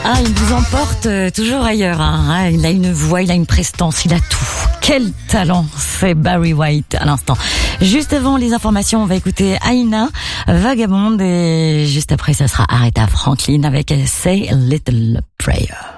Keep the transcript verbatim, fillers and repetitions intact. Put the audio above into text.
Ah, il nous emporte euh, toujours ailleurs. Hein. Il a une voix, il a une prestance, il a tout. Quel talent, c'est Barry White à l'instant. Juste avant les informations, on va écouter Aina, Vagabonde, et juste après, ça sera Aretha Franklin avec Say a Little Prayer.